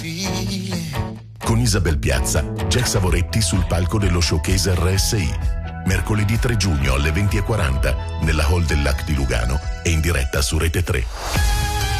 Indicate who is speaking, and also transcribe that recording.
Speaker 1: Con Isabel Piazza, Jack Savoretti sul palco dello showcase RSI. Mercoledì 3 giugno alle 20:40 nella hall del Lac di Lugano e in diretta su Rete 3.